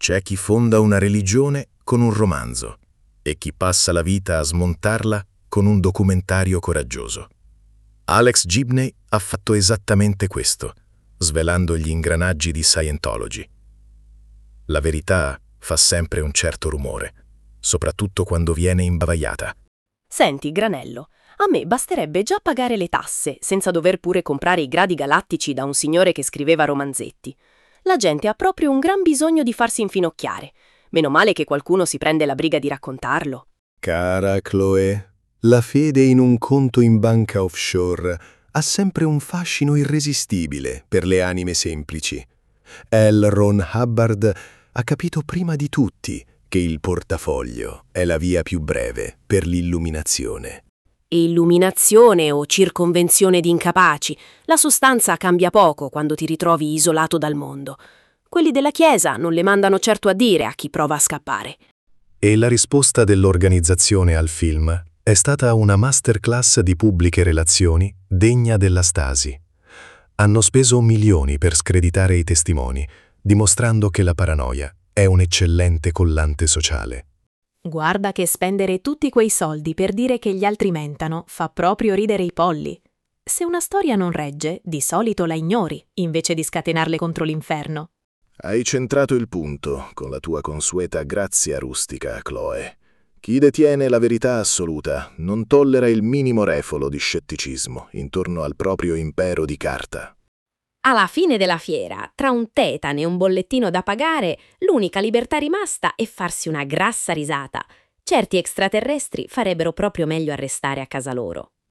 C'è chi fonda una religione con un romanzo e chi passa la vita a smontarla con un documentario coraggioso. Alex Gibney ha fatto esattamente questo, svelando gli ingranaggi di Scientology. La verità fa sempre un certo rumore, soprattutto quando viene imbavagliata. Senti, Granello, a me basterebbe già pagare le tasse, senza dover pure comprare i gradi galattici da un signore che scriveva romanzetti. La gente ha proprio un gran bisogno di farsi infinocchiare. Meno male che qualcuno si prende la briga di raccontarlo. Cara Chloe, la fede in un conto in banca offshore ha sempre un fascino irresistibile per le anime semplici. L. Ron Hubbard ha capito prima di tutti che il portafoglio è la via più breve per l'illuminazione. Illuminazione o circonvenzione di incapaci, la sostanza cambia poco quando ti ritrovi isolato dal mondo. Quelli della Chiesa non le mandano certo a dire a chi prova a scappare. E la risposta dell'organizzazione al film è stata una masterclass di pubbliche relazioni degna della Stasi. Hanno speso milioni per screditare i testimoni, dimostrando che la paranoia è un eccellente collante sociale. Guarda che spendere tutti quei soldi per dire che gli altri mentano fa proprio ridere i polli. Se una storia non regge, di solito la ignori, invece di scatenarle contro l'inferno. Hai centrato il punto con la tua consueta grazia rustica, Chloe. Chi detiene la verità assoluta non tollera il minimo refolo di scetticismo intorno al proprio impero di carta. Alla fine della fiera, tra un tetane e un bollettino da pagare, l'unica libertà rimasta è farsi una grassa risata. Certi extraterrestri farebbero proprio meglio a restare a casa loro.